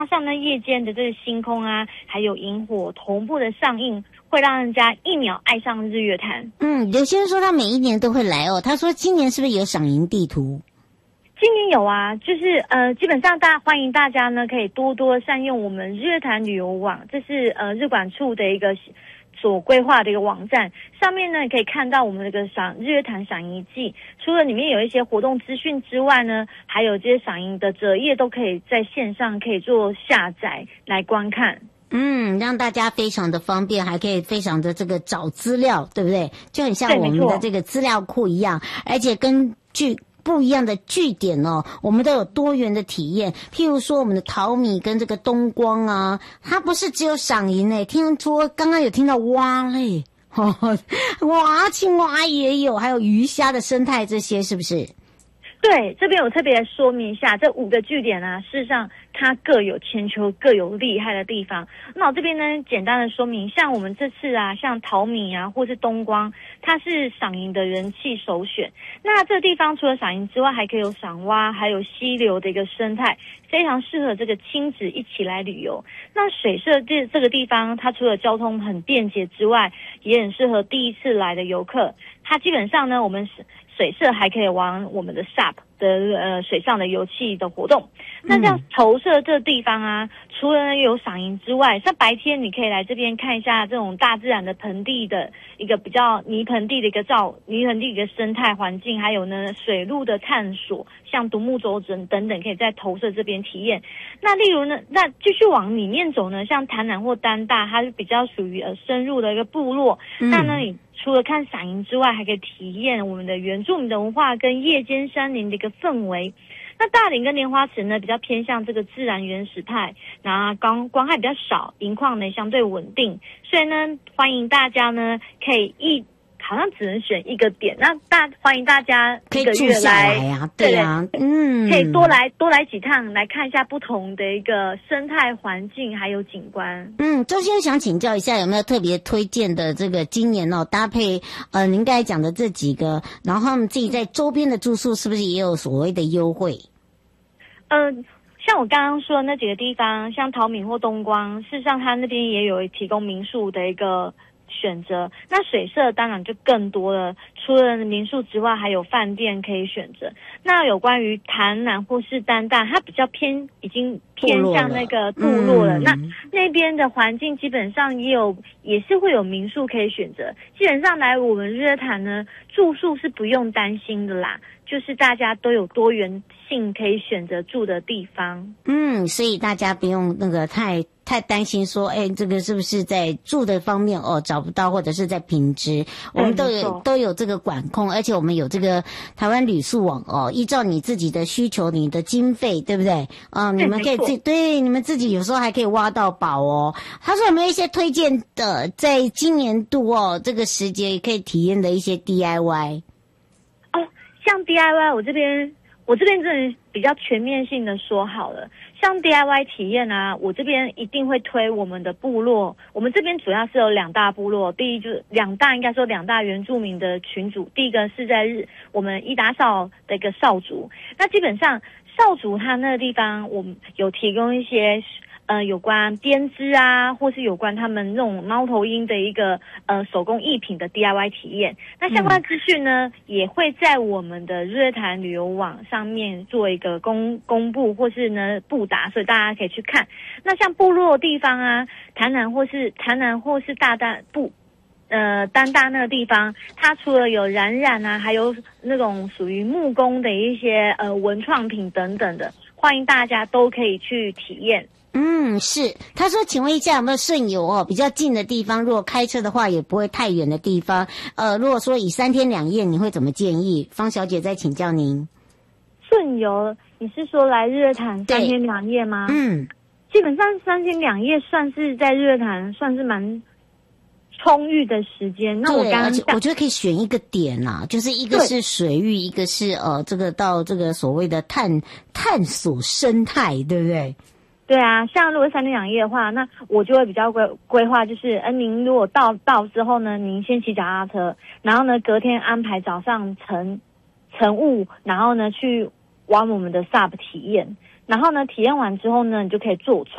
上呢夜间的这个星空啊，还有萤火同步的上映，会让人家一秒爱上日月潭。 有些人说他每一年都会来哦，他说今年是不是有赏萤地图？ 今年有啊，就是基本上欢迎大家呢可以多多善用我们日月潭旅游网，这是日管处的一个所规划的一个网站，上面呢你可以看到我们这个日月潭赏萤季，除了里面有一些活动资讯之外呢，还有这些赏萤的折页都可以在线上可以做下载来观看。 让大家非常的方便，还可以非常的这个找资料，对不对？就很像我们的这个资料库一样，而且根据不一样的据点哦，我们都有多元的体验。譬如说我们的淘米跟这个东光啊，它不是只有赏萤诶，听说刚刚有听到蛙类，蛙青蛙也有，还有鱼虾的生态，这些是不是？ 对，这边我特别说明一下，这5个据点啊，事实上它各有千秋，各有厉害的地方。那我这边呢，简单的说明，像我们这次啊，像淘米啊，或是东光，它是赏萤的人气首选。那这个地方除了赏萤之外，还可以有赏蛙，还有溪流的一个生态，非常适合这个亲子一起来旅游。那水社这个地方，它除了交通很便捷之外，也很适合第一次来的游客。它基本上呢，我们水社还可以玩我们的 SUP 的水上的游戏的活动。那像投射这地方啊，除了有赏萤之外，像白天你可以来这边看一下这种大自然的盆地的一个比较泥盆地的一个生态环境，还有呢水路的探索，像独木舟等等可以在投射这边体验。那例如呢，那继续往里面走呢，像台南或丹大，它是比较属于深入的一个部落。那呢你除了看赏萤之外，还可以体验我们的原住民的文化跟夜间山林的一个氛围。那大林跟莲花池呢，比较偏向这个自然原始派，然后光害比较少，银矿呢相对稳定，所以呢，欢迎大家呢可以好像只能选一个点，那欢迎大家一个月来啊，对啊， 可以多来几趟，来看一下不同的一个生态环境还有景观。 周先生想请教一下，有没有特别推荐的这个今年搭配您刚才讲的这几个，然后他们自己在周边的住宿是不是也有所谓的优惠？ 像我刚刚说的那几个地方，像淘米或东光，事实上它那边也有提供民宿的一个选择。那水社当然就更多了，除了民宿之外，还有饭店可以选择。那有关于台南或是丹大，它比较已经偏向那个部落了。那边的环境基本上也是会有民宿可以选择。基本上来我们日月潭呢，住宿是不用担心的啦，就是大家都有多元性可以选择住的地方。 所以大家不用那个太担心说，这个是不是在住的方面找不到，或者是在品质，我们都有这个管控，而且我们有这个台湾旅宿网依照你自己的需求、你的经费，对不对？你们可以你们自己有时候还可以挖到宝哦。他说有没有一些推荐的，在今年度这个时节可以体验的一些 DIY？ 像 DIY 我这边真的比较全面性的说好了，像 DIY 体验啊，我这边一定会推我们的部落。我们这边主要是有2大部落，第一就是2大原住民的群组。第一个是在我们伊达邵的一个邵族，那基本上邵族它那个地方，我们有提供一些有关编织啊，或是有关他们那种猫头鹰的一个手工艺品的 DIY 体验。那相关资讯呢，也会在我们的日月潭旅游网上面做一个公布，或是呢布达，所以大家可以去看。那像部落的地方啊，台南或是丹大那个地方，它除了有染啊，还有那种属于木工的一些文创品等等的，欢迎大家都可以去体验。 是。他说请问一下有没有顺游比较近的地方，如果开车的话也不会太远的地方，如果说以3天2夜你会怎么建议？方小姐再请教您。 顺游，你是说来日月潭3天2夜吗？基本上3天2夜算是在日月潭算是蛮充裕的时间。那我我觉得可以选一个点啊，就是一个是水域，一个是这个到这个所谓的探索生态，对不对？ 对啊，像如果3天2夜的话，那我就会比较规划，就是您如果到之后呢，您先骑脚踏车，然后呢隔天安排早上晨雾，然后呢去玩我们的 SUP 体验。 然后呢，体验完之后呢，你就可以坐船。